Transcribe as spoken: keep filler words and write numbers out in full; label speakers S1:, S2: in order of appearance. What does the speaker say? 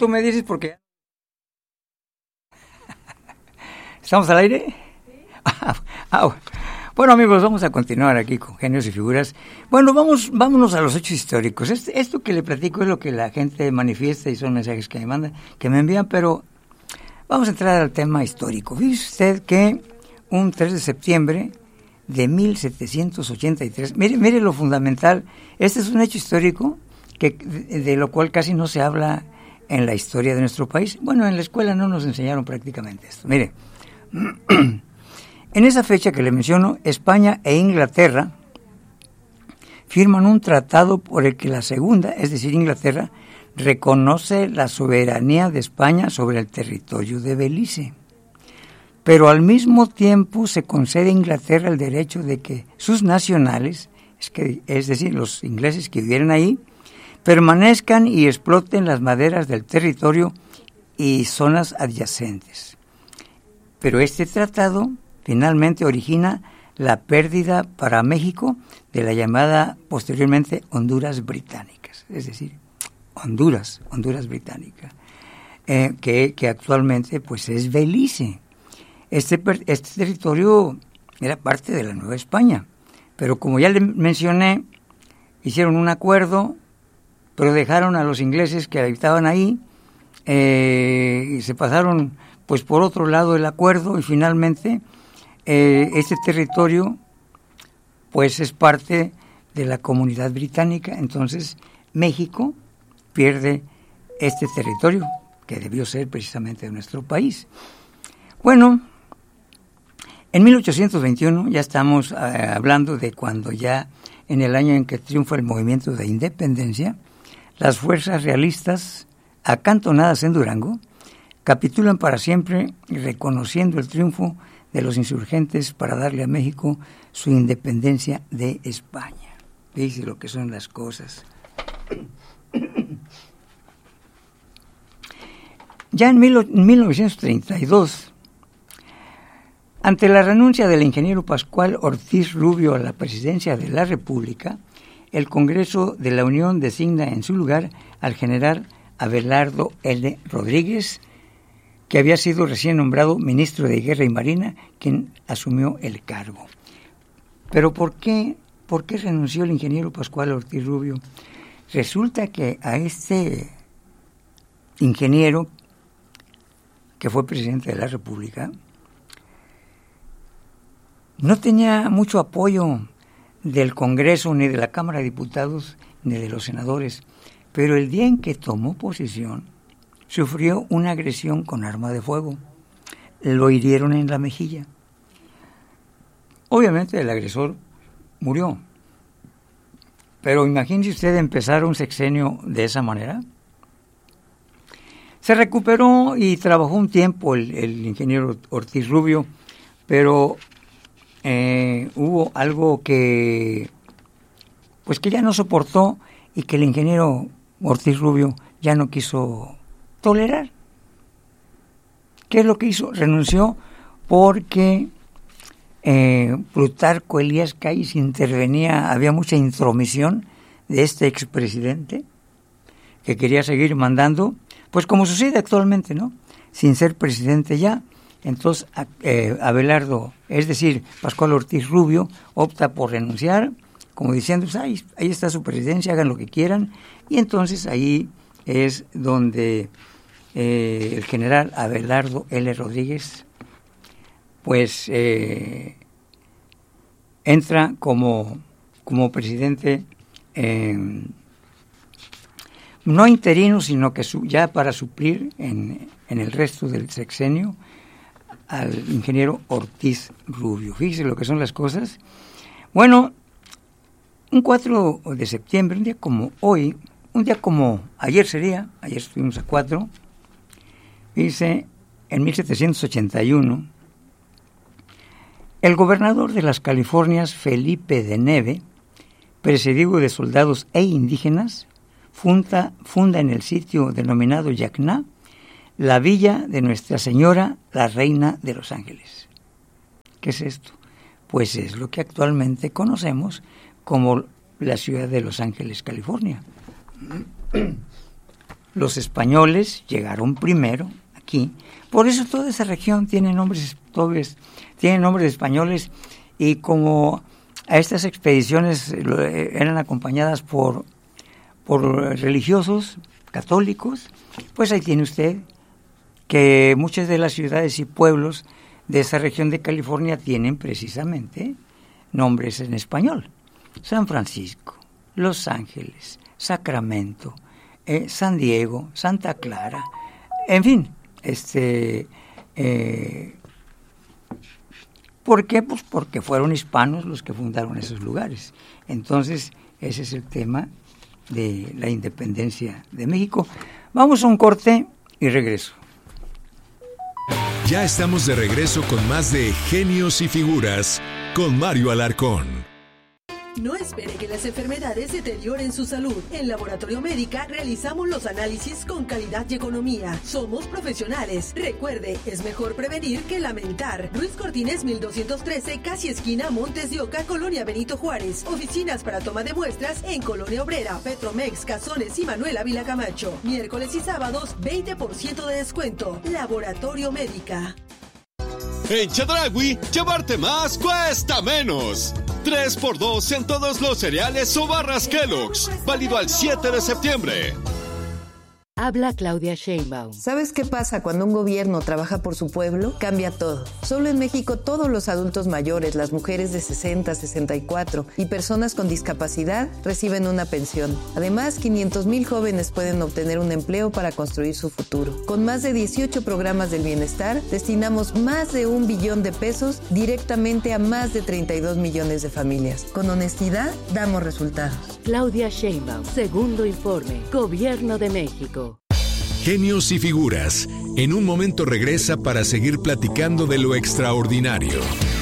S1: tú me dices porque... ¿Estamos al aire? Ah, bueno, amigos, vamos a continuar aquí con Genios y Figuras. Bueno, vamos, vámonos a los hechos históricos. Este, esto que le platico es lo que la gente manifiesta y son mensajes que me mandan, que me envían, pero vamos a entrar al tema histórico. Fíjese usted que un tres de septiembre de mil setecientos ochenta y tres, mire, mire lo fundamental, este es un hecho histórico que de, de lo cual casi no se habla en la historia de nuestro país. Bueno, en la escuela no nos enseñaron prácticamente esto. Mire, en esa fecha que le menciono, España e Inglaterra firman un tratado por el que la segunda, es decir, Inglaterra, reconoce la soberanía de España sobre el territorio de Belice. Pero al mismo tiempo se concede a Inglaterra el derecho de que sus nacionales, es, que, es decir, los ingleses que vivieren ahí, permanezcan y exploten las maderas del territorio y zonas adyacentes. Pero este tratado finalmente origina la pérdida para México de la llamada posteriormente Honduras británicas, es decir, Honduras, Honduras británica, eh, que, que actualmente pues es Belice. Este, este territorio era parte de la Nueva España, pero como ya le mencioné, hicieron un acuerdo, pero dejaron a los ingleses que habitaban ahí, eh, y se pasaron pues por otro lado del acuerdo, y finalmente eh, este territorio pues es parte de la comunidad británica. Entonces México pierde este territorio que debió ser precisamente de nuestro país. Bueno, en mil ochocientos veintiuno ya estamos eh, hablando de cuando ya en el año en que triunfa el movimiento de independencia, las fuerzas realistas acantonadas en Durango capitulan para siempre, reconociendo el triunfo de los insurgentes para darle a México su independencia de España. Dice lo que son las cosas. Ya en mil novecientos treinta y dos, ante la renuncia del ingeniero Pascual Ortiz Rubio a la presidencia de la República, el Congreso de la Unión designa en su lugar al general Abelardo L. Rodríguez, que había sido recién nombrado ministro de Guerra y Marina, quien asumió el cargo. Pero ¿por qué, por qué renunció el ingeniero Pascual Ortiz Rubio? Resulta que a este ingeniero, que fue presidente de la República, no tenía mucho apoyo del Congreso, ni de la Cámara de Diputados, ni de los senadores, pero el día en que tomó posesión, sufrió una agresión con arma de fuego. Lo hirieron en la mejilla. Obviamente el agresor murió. Pero imagínese usted empezar un sexenio de esa manera. Se recuperó y trabajó un tiempo el, el ingeniero Ortiz Rubio, pero eh, hubo algo que, pues que ya no soportó y que el ingeniero Ortiz Rubio ya no quiso tolerar. ¿Qué es lo que hizo? Renunció porque eh, Plutarco Elías Calles intervenía, había mucha intromisión de este expresidente que quería seguir mandando, pues como sucede actualmente, ¿no? Sin ser presidente ya. Entonces eh, Abelardo, es decir, Pascual Ortiz Rubio, opta por renunciar, como diciendo, pues, ahí, ahí está su presidencia, hagan lo que quieran, y entonces ahí es donde eh, el general Abelardo L. Rodríguez pues eh, entra como, como presidente, eh, no interino, sino que su, ya para suplir en, en el resto del sexenio al ingeniero Ortiz Rubio. Fíjese lo que son las cosas. Bueno, un cuatro de septiembre, un día como hoy, un día como ayer sería, ayer estuvimos a cuatro, dice, en mil setecientos ochenta y uno, el gobernador de las Californias, Felipe de Neve, precedido de soldados e indígenas, funda, funda en el sitio denominado Yacná la villa de Nuestra Señora, la Reina de los Ángeles. ¿Qué es esto? Pues es lo que actualmente conocemos como la ciudad de Los Ángeles, California. los españoles llegaron primero aquí. Por eso toda esa región tiene nombres, todos, tiene nombres españoles, y como a estas expediciones eran acompañadas por, por religiosos católicos, pues ahí tiene usted que muchas de las ciudades y pueblos de esa región de California tienen precisamente nombres en español. San Francisco, Los Ángeles, Sacramento, eh, San Diego, Santa Clara, en fin, este, eh, ¿por qué? Pues porque fueron hispanos los que fundaron esos lugares. Entonces, ese es el tema de la independencia de México. Vamos a un corte y regreso.
S2: Ya estamos de regreso con más de Genios y Figuras con Mario Alarcón.
S3: No espere que las enfermedades deterioren su salud. En Laboratorio Médica realizamos los análisis con calidad y economía. Somos profesionales. Recuerde, es mejor prevenir que lamentar. Luis Cortines mil doscientos trece, casi esquina Montes de Oca, Colonia Benito Juárez. Oficinas para toma de muestras en Colonia Obrera, Petromex, Cazones y Manuel Ávila Camacho. Miércoles y sábados, veinte por ciento de descuento. Laboratorio Médica.
S4: En Chedraui, llevarte más cuesta menos. tres por dos en todos los cereales o barras Kellogg's. Válido al siete de septiembre.
S5: Habla Claudia Sheinbaum.
S6: ¿Sabes qué pasa cuando un gobierno trabaja por su pueblo? Cambia todo. Solo en México todos los adultos mayores, las mujeres de sesenta, sesenta y cuatro y personas con discapacidad reciben una pensión. Además, quinientos mil jóvenes pueden obtener un empleo para construir su futuro. Con más de dieciocho programas del bienestar, destinamos más de un billón de pesos directamente a más de treinta y dos millones de familias. Con honestidad, damos resultados.
S5: Claudia Sheinbaum, segundo informe, Gobierno de México.
S2: Genios y Figuras. En un momento regresa para seguir platicando de lo extraordinario.